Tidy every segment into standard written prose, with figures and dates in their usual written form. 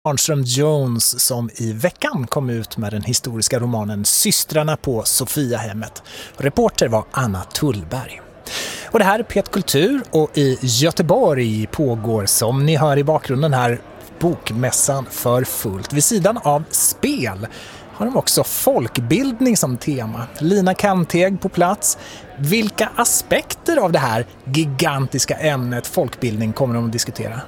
Arnström Jones som i veckan kom ut med den historiska romanen Systrarna på Sofiahemmet. Reporter var Anna Tullberg. Och det här är Pet Kultur och i Göteborg pågår, som ni hör i bakgrunden här, bokmässan för fullt. Vid sidan av spel har de också folkbildning som tema. Lina Kanteg på plats. Vilka aspekter av det här gigantiska ämnet folkbildning kommer de att diskutera?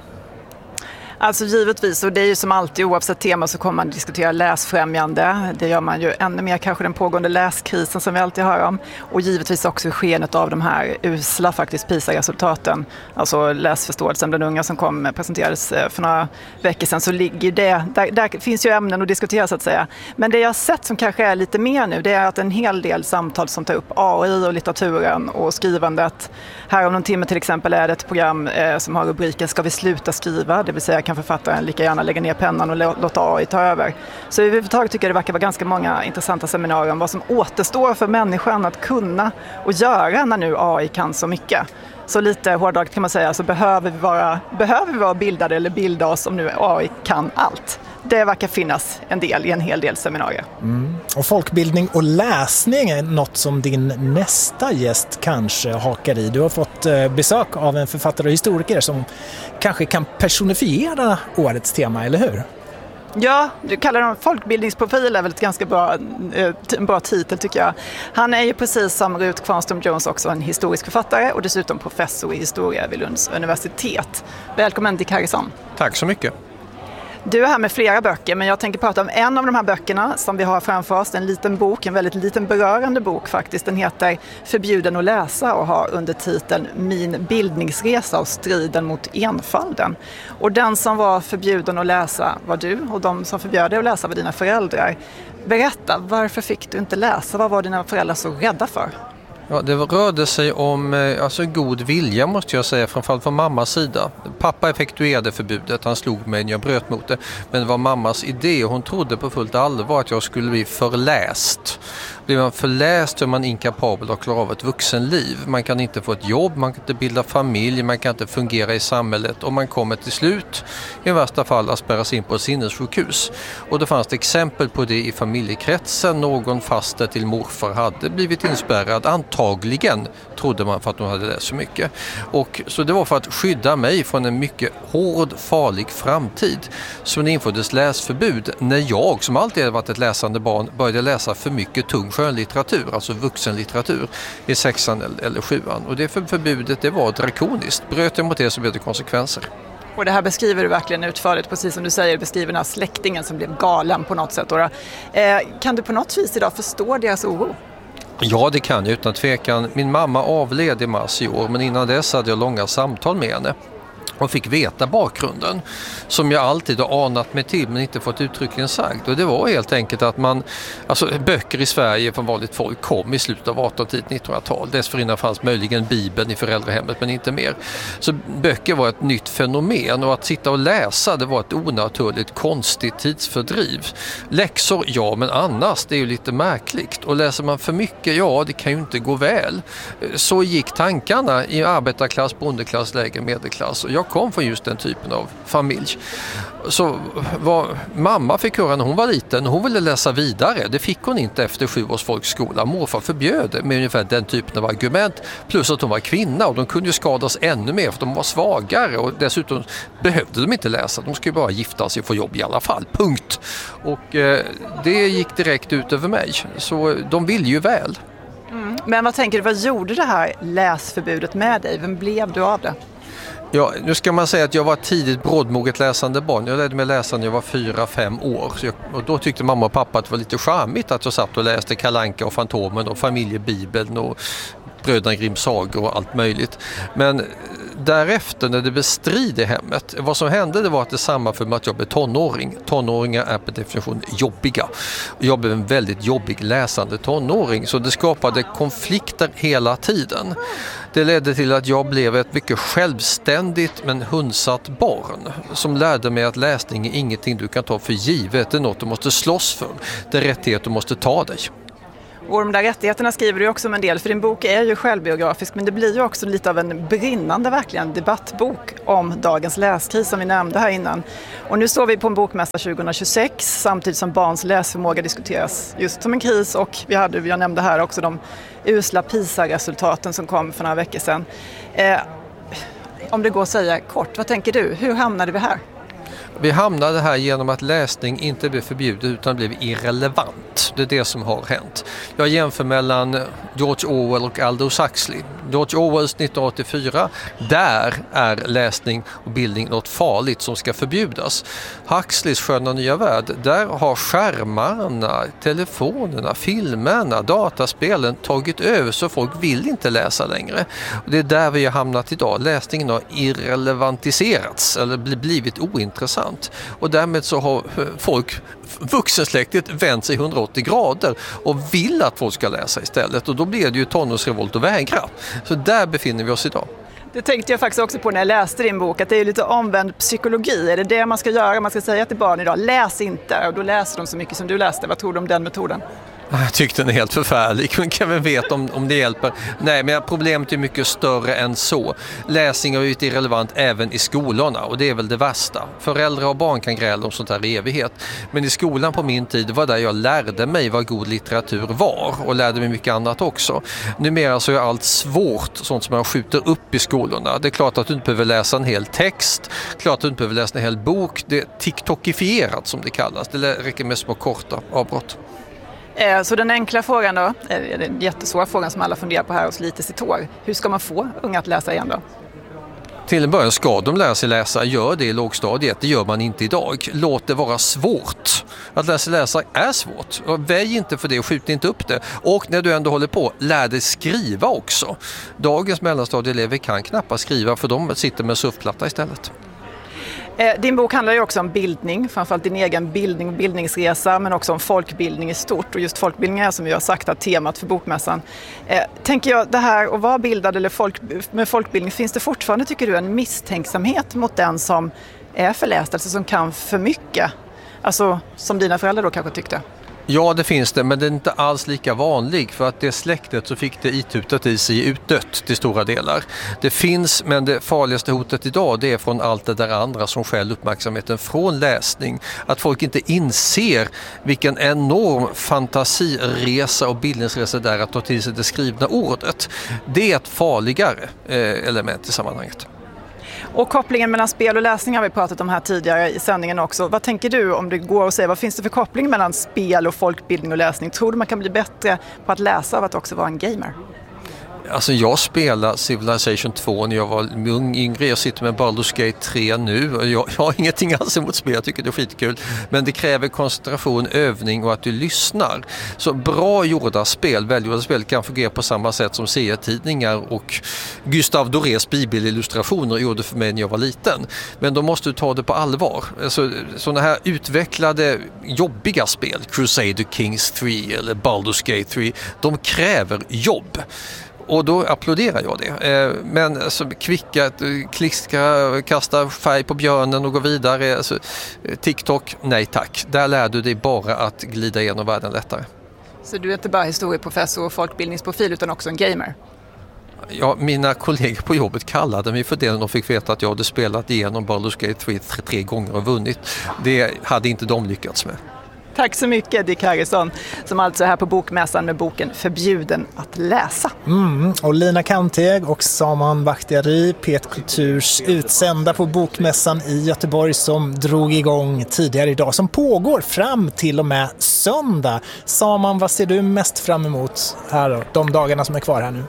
Alltså givetvis, och det är ju som alltid oavsett tema så kommer man diskutera läsfrämjande. Det gör man ju ännu mer kanske den pågående läskrisen som vi alltid hör om. Och givetvis också skenet av de här usla faktiskt PISA-resultaten. Alltså läsförståelsen bland unga som presenterades för några veckor sedan, så ligger det, där finns ju ämnen att diskutera så att säga. Men det jag har sett som kanske är lite mer nu, det är att en hel del samtal som tar upp AI och litteraturen och skrivandet. Här om någon timme till exempel är det ett program som har rubriken Ska vi sluta skriva? Det vill säga kan författaren lika gärna lägga ner pennan och låta AI ta över. Så överhuvudtaget tycker jag det verkar vara ganska många intressanta seminarier om vad som återstår för människan att kunna och göra när nu AI kan så mycket. Så lite hårdraget kan man säga, så behöver vi vara bildade eller bilda oss om nu AI kan allt. Det verkar finnas en del i en hel del seminarier. Och folkbildning och läsning är något som din nästa gäst kanske hakar i. Du har fått besök av en författare och historiker som kanske kan personifiera årets tema, eller hur? Ja, du kallar dem folkbildningsprofil, är väl ett ganska bra titel tycker jag. Han är ju precis som Ruth Kvarnström Jones också en historisk författare och dessutom professor i historia vid Lunds universitet. Välkommen Dick Harrison. Tack så mycket. Du är här med flera böcker, men jag tänker prata om en av de här böckerna som vi har framför oss. En liten bok, en väldigt liten berörande bok faktiskt. Den heter Förbjuden att läsa och har under titeln Min bildningsresa och striden mot enfalden. Och den som var förbjuden att läsa var du, och de som förbjöd dig att läsa var dina föräldrar. Berätta, varför fick du inte läsa? Vad var dina föräldrar så rädda för? Ja, det rörde sig om god vilja måste jag säga, framförallt från mammas sida. Pappa effektuerade förbudet, han slog mig när jag bröt mot det. Men det var mammas idé och hon trodde på fullt allvar att jag skulle bli förläst. Blir man förläst är man inkapabel att klara av ett vuxenliv. Man kan inte få ett jobb, man kan inte bilda familj, man kan inte fungera i samhället och man kommer till slut i värsta fall att spärras in på ett sinnessjukhus. Och det fanns exempel på det i familjekretsen. Någon faster till morfar hade blivit inspärrad, antagligen trodde man för att hon hade läst så mycket. Och så det var för att skydda mig från en mycket hård, farlig framtid som det infördes läsförbud när jag, som alltid hade varit ett läsande barn, började läsa för mycket tung skönlitteratur, alltså vuxenlitteratur i 6:an eller 7:an. Och det förbudet, det var drakoniskt. Bröt jag mot det så blev det konsekvenser. Och det här beskriver du verkligen utförligt, precis som du säger, beskriver den här släktingen som blev galen på något sätt. Kan du på något vis idag förstå deras oro? Ja, det kan jag utan tvekan. Min mamma avled i mars i år, men innan dess hade jag långa samtal med henne. Och fick veta bakgrunden som jag alltid har anat mig till men inte fått uttryckligen sagt. Och det var helt enkelt att böcker i Sverige från vanligt folk kom i slutet av 1800-1900-tal. Dessförinnan fanns möjligen Bibeln i föräldrahemmet men inte mer. Så böcker var ett nytt fenomen och att sitta och läsa det var ett onaturligt konstigt tidsfördriv. Läxor, ja, men annars det är ju lite märkligt. Och läser man för mycket, ja det kan ju inte gå väl. Så gick tankarna i arbetarklass, bondeklass, lägre medelklass. Och jag kom från just den typen av familj. Så vad mamma fick höra när hon var liten, hon ville läsa vidare. Det fick hon inte efter 7 års folkskola. Morfar förbjöd det med ungefär den typen av argument. Plus att hon var kvinna och de kunde ju skadas ännu mer för de var svagare. Och dessutom behövde de inte läsa. De skulle bara gifta sig och få jobb i alla fall. Punkt. Och det gick direkt ut över mig. Så de ville ju väl. Men vad tänker du, vad gjorde det här läsförbudet med dig? Vem blev du av det? Ja, nu ska man säga att jag var tidigt brådmoget läsande barn. Jag lärde mig läsa när jag var 4-5 år. Och då tyckte mamma och pappa att det var lite charmigt att jag satt och läste Kalle Anka och Fantomen och Familjebibeln och Bröderna Grimms sagor och allt möjligt. Men därefter när det blev strid i hemmet, vad som hände det var att det sammanföll att jag blev tonåring. Tonåringar är på definition jobbiga. Jag blev en väldigt jobbig läsande tonåring så det skapade konflikter hela tiden. Det ledde till att jag blev ett mycket självständigt men hunsat barn som lärde mig att läsning är ingenting du kan ta för givet. Det är något du måste slåss för. Det är rättighet du måste ta dig. Och de där rättigheterna skriver du också om en del, för din bok är ju självbiografisk, men det blir ju också lite av en brinnande verkligen debattbok om dagens läskris som vi nämnde här innan. Och nu står vi på en bokmässa 2026 samtidigt som barns läsförmåga diskuteras just som en kris, och jag nämnde här också de usla PISA-resultaten som kom för några veckor sedan. Om det går att säga kort, vad tänker du? Hur hamnade vi här? Vi hamnade här genom att läsning inte blev förbjudet utan blev irrelevant. Det är det som har hänt. Jag jämför mellan George Orwell och Aldous Huxley. George Orwells 1984, där är läsning och bildning något farligt som ska förbjudas. Huxleys Sköna nya värld, där har skärmarna, telefonerna, filmerna, dataspelen tagit över så folk vill inte läsa längre. Och det är där vi har hamnat idag. Läsningen har irrelevantiserats eller blivit ointressant. Och därmed så har folk, vuxensläktet, vänt sig 180 grader och vill att folk ska läsa istället. Och då blir det ju tonårsrevolt och vägra. Så där befinner vi oss idag. Det tänkte jag faktiskt också på när jag läste din bok, att det är lite omvänd psykologi. Är det det man ska göra? Man ska säga till barn idag, läs inte. Och då läser de så mycket som du läste. Vad tror du om den metoden? Jag tyckte den är helt förfärlig. Kan vi veta om det hjälper? Nej, men problemet är mycket större än så. Läsning är ju irrelevant även i skolorna, och det är väl det värsta. Föräldrar och barn kan gräla om sånt här i evighet. Men i skolan på min tid var där jag lärde mig vad god litteratur var och lärde mig mycket annat också. Numera så är allt svårt, sånt som man skjuter upp i skolorna. Det är klart att du inte behöver läsa en hel text, klart att du inte behöver läsa en hel bok. Det är TikTokifierat som det kallas. Det räcker med små korta avbrott. Så den enkla frågan då, är den jättesvåra frågan som alla funderar på här och sliter sitt hår. Hur ska man få unga att läsa igen då? Till en början ska de lära sig läsa, gör det i lågstadiet, det gör man inte idag. Låt det vara svårt. Att läsa är svårt. Väj inte för det och skjut inte upp det. Och när du ändå håller på, lär dig skriva också. Dagens mellanstadieelever kan knappast skriva för de sitter med surfplatta istället. Din bok handlar ju också om bildning, framförallt din egen bildning och bildningsresa, men också om folkbildning i stort. Och just folkbildning är, som vi har sagt, att temat för bokmässan. Tänker jag, det här att vara bildad eller med folkbildning, finns det fortfarande, tycker du, en misstänksamhet mot den som är förläst, alltså som kan för mycket? Alltså som dina föräldrar då kanske tyckte? Ja, det finns det, men det är inte alls lika vanlig, för att det släktet så fick det itutat i sig utdött till stora delar. Det finns, men det farligaste hotet idag, det är från allt det där andra som skäl uppmärksamheten från läsning. Att folk inte inser vilken enorm fantasiresa och bildningsresa där att ta till sig det skrivna ordet. Det är ett farligare element i sammanhanget. Och kopplingen mellan spel och läsning har vi pratat om här tidigare i sändningen också. Vad tänker du, om det går att säga, vad finns det för koppling mellan spel och folkbildning och läsning? Tror du man kan bli bättre på att läsa av att också vara en gamer? Alltså jag spelade Civilization 2 när jag var yngre. Jag sitter med Baldur's Gate 3 nu. Jag har ingenting alls emot spel, jag tycker det är skitkul. Men det kräver koncentration, övning och att du lyssnar. Så bra gjorda spel, välgjorda spel kan fungera på samma sätt som serietidningar och Gustave Dorés bibelillustrationer gjorde för mig när jag var liten. Men då måste du ta det på allvar. Alltså, sådana här utvecklade, jobbiga spel, Crusader Kings 3 eller Baldur's Gate 3, de kräver jobb. Och då applåderar jag det. Men alltså, klistra, kasta färg på björnen och gå vidare. Alltså, TikTok, nej tack. Där lär du dig bara att glida igenom världen lättare. Så du är inte bara historieprofessor och folkbildningsprofil utan också en gamer? Ja, mina kollegor på jobbet kallade mig för det när de fick veta att jag hade spelat igenom Baldur's Gate 3 gånger och vunnit. Det hade inte de lyckats med. Tack så mycket, Dick Harrison, som alltså är här på bokmässan med boken Förbjuden att läsa. Och Lina Kanteg och Saman Bakhtiari, Pet Kulturs utsända på bokmässan i Göteborg som drog igång tidigare idag, som pågår fram till och med söndag. Saman, vad ser du mest fram emot här då, de dagarna som är kvar här nu?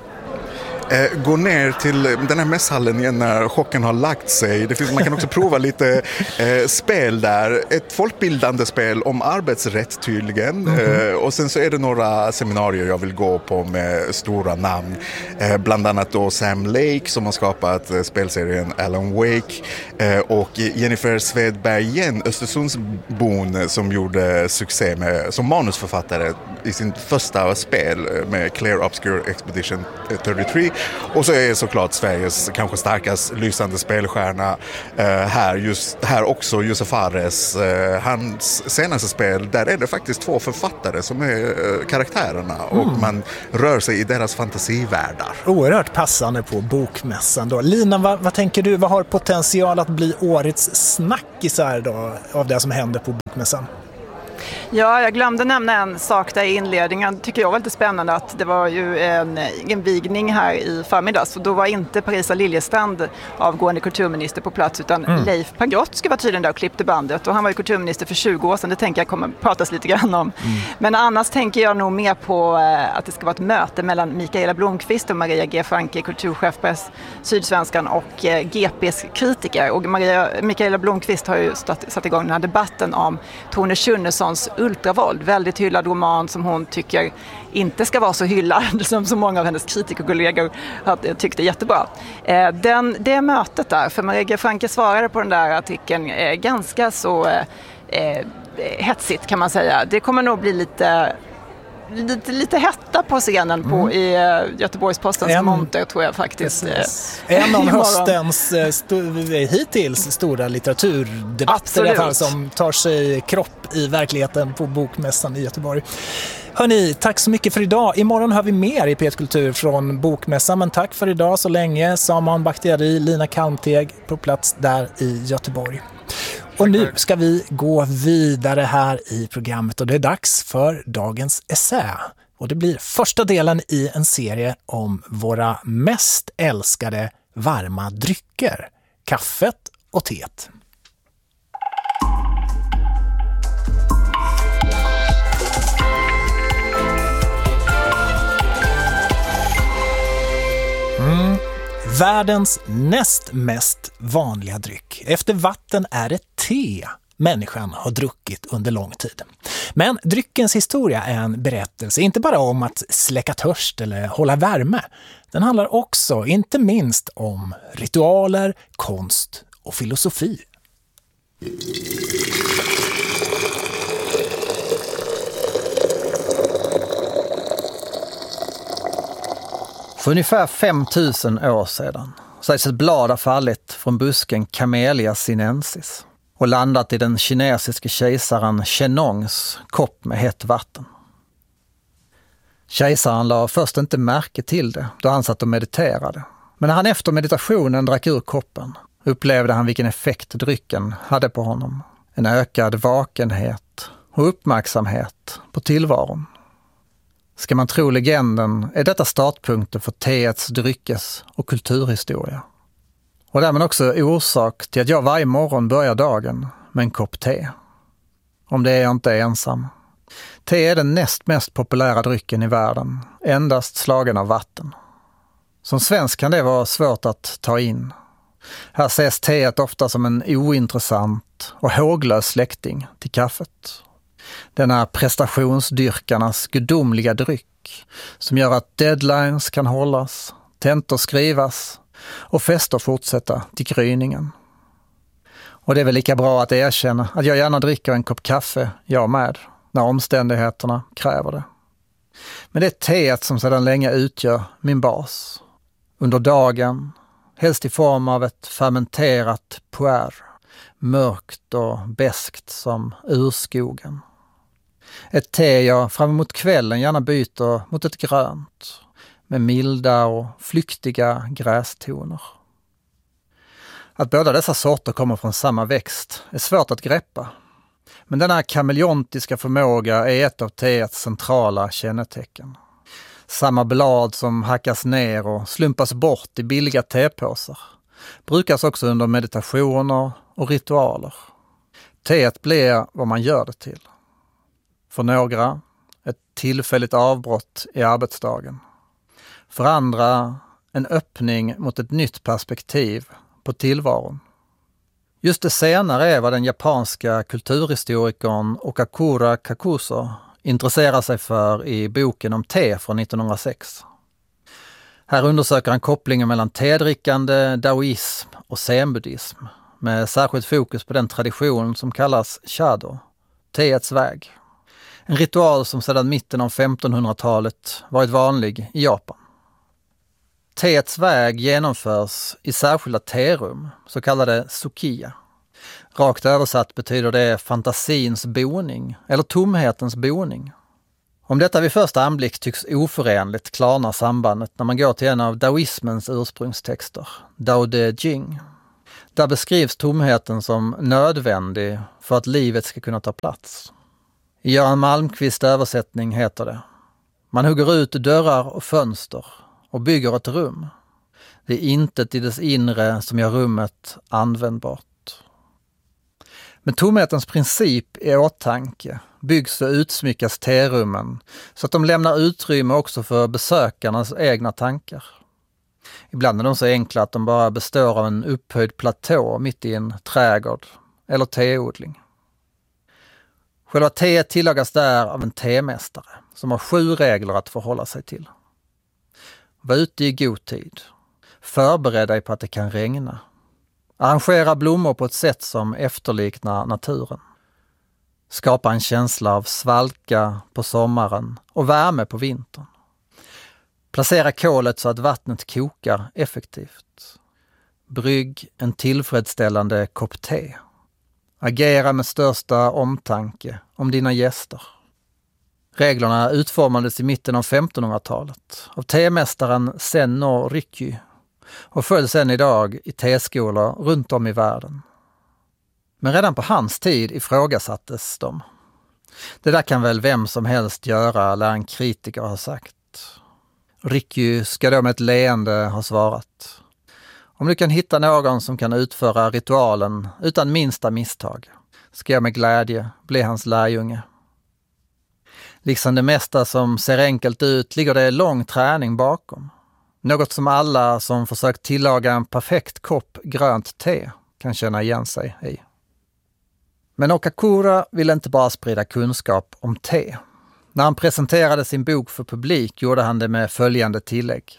Gå ner till den här mässhallen igen när chocken har lagt sig. Man kan också prova lite spel där. Ett folkbildande spel om arbetsrätt tydligen. Och sen så är det några seminarier jag vill gå på med stora namn. Bland annat då Sam Lake som har skapat spelserien Alan Wake. Och Jennifer Svedberg igen, Östersundsbon, som gjorde succé som manusförfattare i sin första spel med Clair Obscure Expedition 33. Och så är såklart Sveriges kanske starkast lysande spelstjärna här också, Josef Fares. Hans senaste spel, där är det faktiskt 2 författare som är karaktärerna och man rör sig i deras fantasivärldar. Oerhört passande på bokmässan då. Lina, vad tänker du? Vad har potential att bli årets snackisar då av det som händer på bokmässan? Ja, jag glömde nämna en sak där i inledningen. Tycker jag var lite spännande att det var ju en vigning här i förmiddags. Och då var inte Parisa Liljestrand avgående kulturminister på plats utan Leif Pagrotsky var tydligen där och klippte bandet. Och han var ju kulturminister för 20 år sedan, det tänker jag kommer pratas lite grann om. Men annars tänker jag nog mer på att det ska vara ett möte mellan Mikaela Blomqvist och Maria G. Franke, kulturchef på Sydsvenskan och GPs kritiker. Och Mikaela Blomqvist har ju satt igång den här debatten om Tone Schunnesons Ultravåld, väldigt hyllad roman som hon tycker inte ska vara så hyllad som så många av hennes kritikerkollegor tyckte jättebra. Det mötet där, för Maria G. Franke svarade på den där artikeln ganska så hetsigt kan man säga. Det kommer nog bli lite hetta på scenen i Göteborgs-Postens monter tror jag faktiskt. En av höstens hittills stora litteraturdebatter i alla fall, som tar sig kropp i verkligheten på bokmässan i Göteborg. Hörni, tack så mycket för idag. Imorgon hör vi mer i P1 Kultur från bokmässan, men tack för idag så länge. Saman Bakhtiari, Lina Kalmteg på plats där i Göteborg. Och nu ska vi gå vidare här i programmet och det är dags för dagens essä. Och det blir första delen i en serie om våra mest älskade varma drycker. Kaffet och teet. Världens näst mest vanliga dryck. Efter vatten är det te människan har druckit under lång tid. Men dryckens historia är en berättelse inte bara om att släcka törst eller hålla värme. Den handlar också, inte minst, om ritualer, konst och filosofi. För ungefär 5000 år sedan sägs ett blad ha fallit från busken Camellia sinensis och landat i den kinesiske kejsaren Shennongs kopp med hett vatten. Kejsaren la först inte märke till det då han satt och mediterade. Men när han efter meditationen drack ur koppen upplevde han vilken effekt drycken hade på honom. En ökad vakenhet och uppmärksamhet på tillvaron. Ska man tro legenden är detta startpunkten för teets dryckes- och kulturhistoria. Och därmed också orsak till att jag varje morgon börjar dagen med en kopp te. Om det är jag inte ensam. Te är den näst mest populära drycken i världen, endast slagen av vatten. Som svensk kan det vara svårt att ta in. Här ses teet ofta som en ointressant och håglös släkting till kaffet. Denna prestationsdyrkarnas gudomliga dryck som gör att deadlines kan hållas, tentor skrivas och fester fortsätta till gryningen. Och det är väl lika bra att erkänna att jag gärna dricker en kopp kaffe, jag med, när omständigheterna kräver det. Men det är teet som sedan länge utgör min bas. Under dagen, helst i form av ett fermenterat puer, mörkt och beskt som urskogen. Ett te jag fram emot kvällen gärna byter mot ett grönt med milda och flyktiga grästoner. Att båda dessa sorter kommer från samma växt är svårt att greppa. Men denna kameleontiska förmåga är ett av teets centrala kännetecken. Samma blad som hackas ner och slumpas bort i billiga tepåsar brukas också under meditationer och ritualer. Teet blir vad man gör det till. För några ett tillfälligt avbrott i arbetsdagen. För andra en öppning mot ett nytt perspektiv på tillvaron. Just det senare är vad den japanska kulturhistorikern Okakura Kakuso intresserar sig för i boken om te från 1906. Här undersöker han kopplingen mellan tedrickande, daoism och zen-buddhism med särskilt fokus på den tradition som kallas Shado, teets väg. En ritual som sedan mitten av 1500-talet varit vanlig i Japan. Teets väg genomförs i särskilda terum, så kallade sukiya. Rakt översatt betyder det fantasins boning eller tomhetens boning. Om detta vid första anblick tycks oförenligt klarnar sambandet när man går till en av daoismens ursprungstexter, Dao De Jing. Där beskrivs tomheten som nödvändig för att livet ska kunna ta plats. I Göran Malmqvists översättning heter det: man hugger ut dörrar och fönster och bygger ett rum. Det är intet i dess inre som gör rummet användbart. Med tomhetens princip i åtanke byggs och utsmyckas terummen så att de lämnar utrymme också för besökarnas egna tankar. Ibland är de så enkla att de bara består av en upphöjd platå mitt i en trädgård eller teodling. Själva teet tillagas där av en temästare som har 7 regler att förhålla sig till. Var ute i god tid. Förbered dig på att det kan regna. Arrangera blommor på ett sätt som efterliknar naturen. Skapa en känsla av svalka på sommaren och värme på vintern. Placera kolet så att vattnet kokar effektivt. Brygg en tillfredsställande kopp te. Agera med största omtanke om dina gäster. Reglerna utformades i mitten av 1500-talet av temästaren Senno Rikky och följs än idag i teskolor runt om i världen. Men redan på hans tid ifrågasattes de. Det där kan väl vem som helst göra, lär en kritiker ha sagt. Rikky ska då med ett leende ha svarat: om du kan hitta någon som kan utföra ritualen utan minsta misstag, ska jag med glädje bli hans lärjunge. Liksom det mesta som ser enkelt ut ligger det lång träning bakom. Något som alla som försökt tillaga en perfekt kopp grönt te kan känna igen sig i. Men Okakura ville inte bara sprida kunskap om te. När han presenterade sin bok för publik gjorde han det med följande tillägg: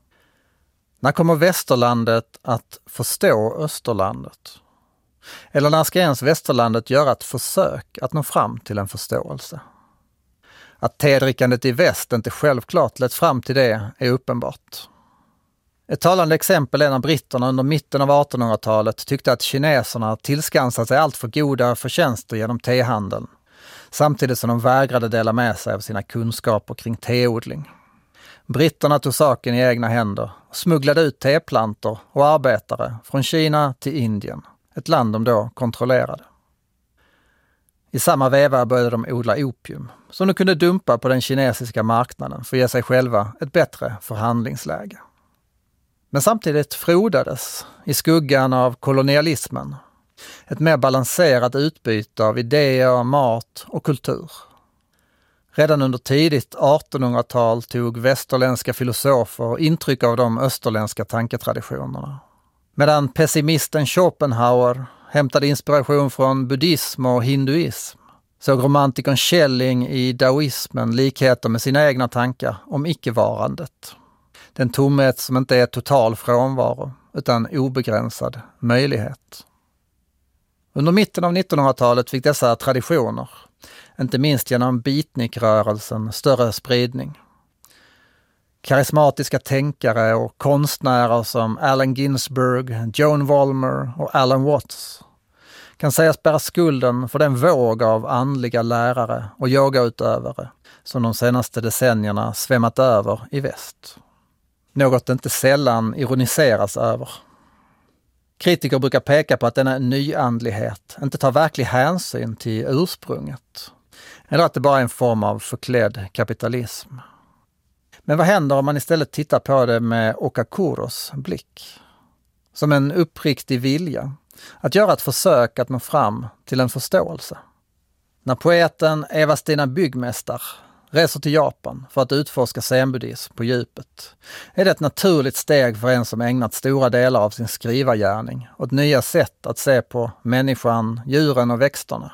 när kommer västerlandet att förstå österlandet? Eller när ska ens västerlandet göra ett försök att nå fram till en förståelse? Att tedrickandet i väst inte självklart lett fram till det är uppenbart. Ett talande exempel är när britterna under mitten av 1800-talet tyckte att kineserna tillskansat sig allt för goda förtjänster genom tehandeln, samtidigt som de vägrade dela med sig av sina kunskaper kring teodling. Britterna tog saken i egna händer och smugglade ut teplantor och arbetare från Kina till Indien, ett land de då kontrollerade. I samma veva började de odla opium, som de kunde dumpa på den kinesiska marknaden för att ge sig själva ett bättre förhandlingsläge. Men samtidigt frodades, i skuggan av kolonialismen, ett mer balanserat utbyte av idéer, mat och kultur. Redan under tidigt 1800-tal tog västerländska filosofer intryck av de österländska tanketraditionerna. Medan pessimisten Schopenhauer hämtade inspiration från buddhism och hinduism, såg romantikern Schelling i daoismen likheter med sina egna tankar om icke-varandet. Den tomhet som inte är total frånvaro, utan obegränsad möjlighet. Under mitten av 1900-talet fick dessa traditioner, inte minst genom beatnikrörelsen, större spridning. Karismatiska tänkare och konstnärer som Allen Ginsberg, Joan Vollmer och Alan Watts kan sägas bära skulden för den våg av andliga lärare och yogautövare som de senaste decennierna svämmat över i väst. Något inte sällan ironiseras över. Kritiker brukar peka på att denna nyandlighet inte tar verklig hänsyn till ursprunget, eller att det bara är en form av förklädd kapitalism. Men vad händer om man istället tittar på det med Okakuros blick? Som en uppriktig vilja att göra ett försök att nå fram till en förståelse. När poeten Eva-Stina Byggmästar reser till Japan för att utforska zen-buddhism på djupet är det ett naturligt steg för en som ägnat stora delar av sin skrivargärning åt nya sätt att se på människan, djuren och växterna.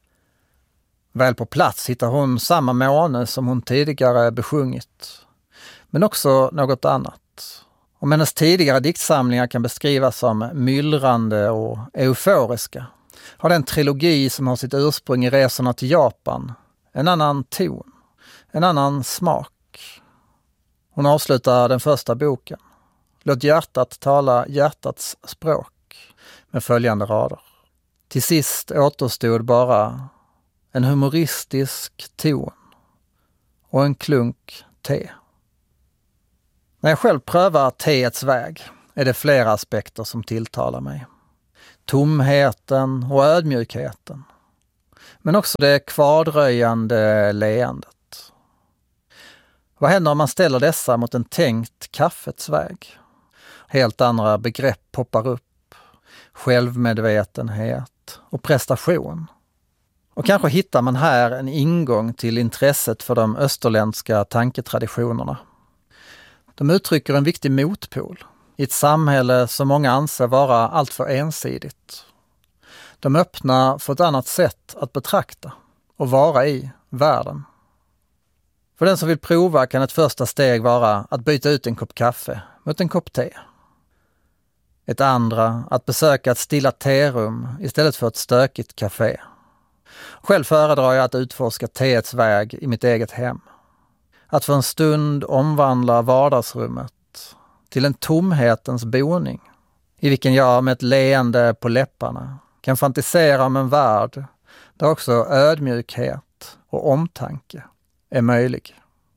Väl på plats hittar hon samma måne som hon tidigare besjungit, men också något annat. Om hennes tidigare diktsamlingar kan beskrivas som myllrande och euforiska, har den trilogi som har sitt ursprung i resorna till Japan en annan ton, en annan smak. Hon avslutar den första boken. Låt hjärtat tala hjärtats språk med följande rader. Till sist återstod bara en humoristisk ton och en klunk te. När jag själv prövar teets väg är det flera aspekter som tilltalar mig. Tomheten och ödmjukheten. Men också det kvardröjande leendet. Vad händer om man ställer dessa mot en tänkt kaffets väg? Helt andra begrepp poppar upp. Självmedvetenhet och prestation. Och kanske hittar man här en ingång till intresset för de österländska tanketraditionerna. De uttrycker en viktig motpol i ett samhälle som många anser vara alltför ensidigt. De öppnar för ett annat sätt att betrakta och vara i världen. För den som vill prova kan ett första steg vara att byta ut en kopp kaffe mot en kopp te. Ett andra att besöka ett stilla terum istället för ett stökigt café. Själv föredrar jag att utforska teets väg i mitt eget hem. Att för en stund omvandla vardagsrummet till en tomhetens boning i vilken jag med ett leende på läpparna kan fantisera om en värld där också ödmjukhet och omtanke är möjlig.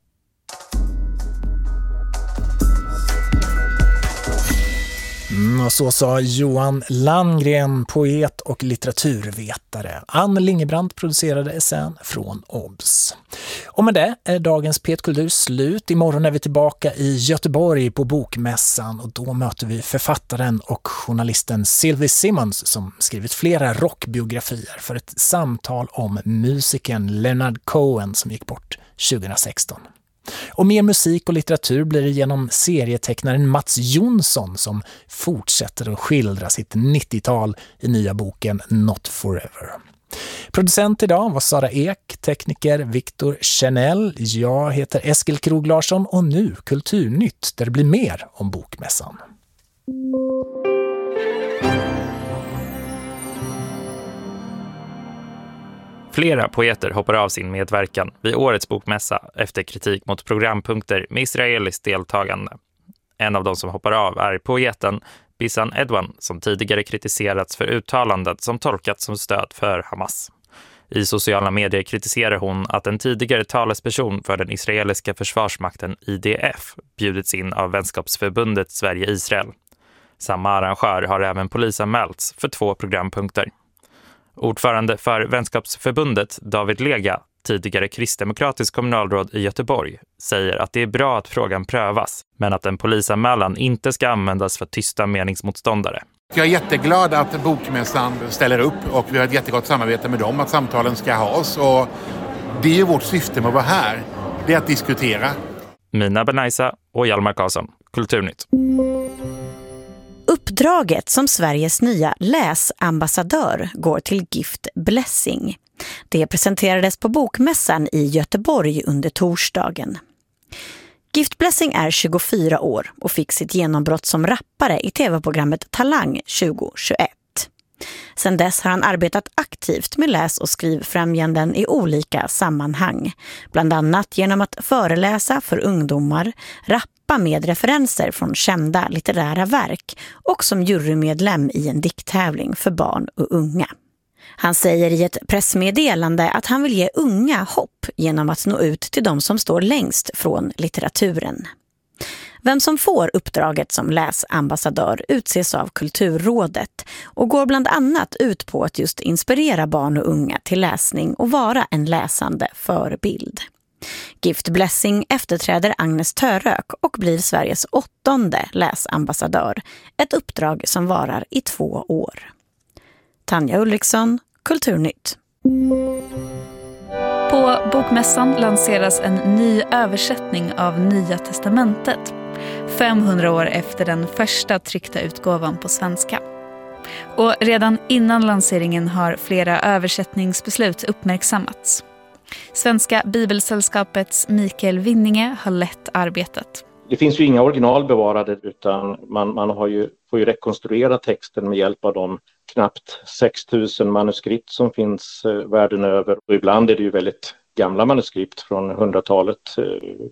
Och så sa Johan Landgren, poet och litteraturvetare. Ann Lingebrand producerade essän från OBS. Och med det är dagens Petkultur slut. Imorgon är vi tillbaka i Göteborg på Bokmässan och då möter vi författaren och journalisten Sylvie Simmons som skrivit flera rockbiografier för ett samtal om musikern Leonard Cohen som gick bort 2016. Och mer musik och litteratur blir det genom serietecknaren Mats Jonsson som fortsätter att skildra sitt 90-tal i nya boken Not Forever. Producent idag var Sara Ek, tekniker Viktor Chanel, jag heter Eskil Krog Larsson och nu Kulturnytt där det blir mer om Bokmässan. Flera poeter hoppar av sin medverkan vid årets bokmässa efter kritik mot programpunkter med israeliskt deltagande. En av de som hoppar av är poeten Bissan Edwan som tidigare kritiserats för uttalandet som tolkats som stöd för Hamas. I sociala medier kritiserar hon att en tidigare talesperson för den israeliska försvarsmakten IDF bjudits in av vänskapsförbundet Sverige-Israel. Samma arrangör har även polisanmälts för 2 programpunkter. Ordförande för vänskapsförbundet David Lega, tidigare kristdemokratisk kommunalråd i Göteborg, säger att det är bra att frågan prövas, men att en polisanmälan inte ska användas för att tysta meningsmotståndare. Jag är jätteglad att Bokmässan ställer upp och vi har ett jättegott samarbete med dem att samtalen ska has och det är vårt syfte med att vara här, det är att diskutera. Mina Benaisa och Hjalmar Karlsson, Kulturnytt. Uppdraget som Sveriges nya läsambassadör går till Gift Blessing. Det presenterades på Bokmässan i Göteborg under torsdagen. Gift Blessing är 24 år och fick sitt genombrott som rappare i tv-programmet Talang 2021. Sedan dess har han arbetat aktivt med läs- och skrivfrämjanden i olika sammanhang. Bland annat genom att föreläsa för ungdomar, rappa med referenser från kända litterära verk och som jurymedlem i en dikttävling för barn och unga. Han säger i ett pressmeddelande att han vill ge unga hopp genom att nå ut till de som står längst från litteraturen. Vem som får uppdraget som läsambassadör utses av Kulturrådet och går bland annat ut på att just inspirera barn och unga till läsning och vara en läsande förebild. Gift Blessing efterträder Agnes Török och blir Sveriges 8:e läsambassadör, ett uppdrag som varar i 2 år. Tanja Ulriksson, Kulturnytt. På Bokmässan lanseras en ny översättning av Nya testamentet, 500 år efter den första tryckta utgåvan på svenska. Och redan innan lanseringen har flera översättningsbeslut uppmärksammats. Svenska Bibelsällskapets Mikael Winninge har lett arbetet. Det finns ju inga original bevarade utan man får ju rekonstruera texten med hjälp av de knappt 6000 manuskript som finns världen över. Och ibland är det ju väldigt gamla manuskript från 100-talet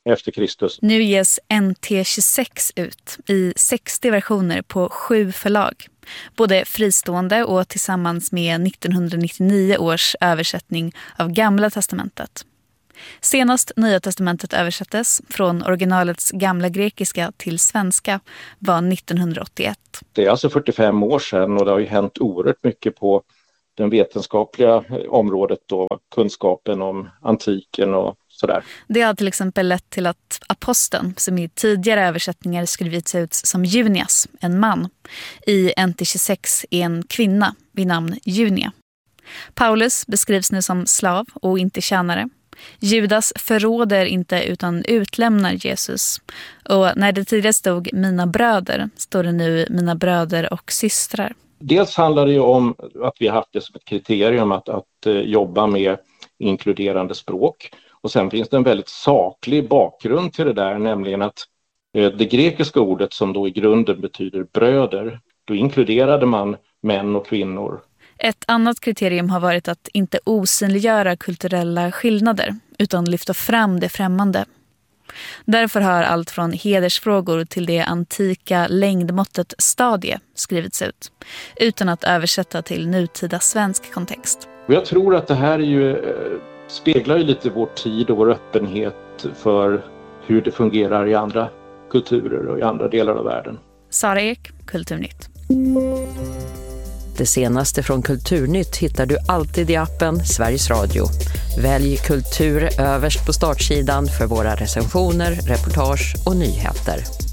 efter Kristus. Nu ges NT26 ut i 60 versioner på 7 förlag. Både fristående och tillsammans med 1999 års översättning av Gamla testamentet. Senast Nya testamentet översattes från originalets gamla grekiska till svenska var 1981. Det är alltså 45 år sedan och det har ju hänt oerhört mycket på den vetenskapliga området då, kunskapen om antiken och sådär. Det har till exempel lett till att aposteln, som i tidigare översättningar skrivits ut som Junias, en man, i NT26 är en kvinna vid namn Junia. Paulus beskrivs nu som slav och inte tjänare. Judas förråder inte utan utlämnar Jesus. Och när det tidigare stod mina bröder står det nu mina bröder och systrar. Dels handlar det ju om att vi har haft det som ett kriterium att jobba med inkluderande språk. Och sen finns det en väldigt saklig bakgrund till det där, nämligen att det grekiska ordet som då i grunden betyder bröder, då inkluderade man män och kvinnor. Ett annat kriterium har varit att inte osynliggöra kulturella skillnader utan lyfta fram det främmande. Därför har allt från hedersfrågor till det antika längdmåttet stadie skrivits ut utan att översätta till nutida svensk kontext. Och jag tror att det här speglar ju lite vår tid och vår öppenhet för hur det fungerar i andra kulturer och i andra delar av världen. Sara Ek, Kulturnytt. Det senaste från Kulturnytt hittar du alltid i appen Sveriges Radio. Välj kultur överst på startsidan för våra recensioner, reportage och nyheter.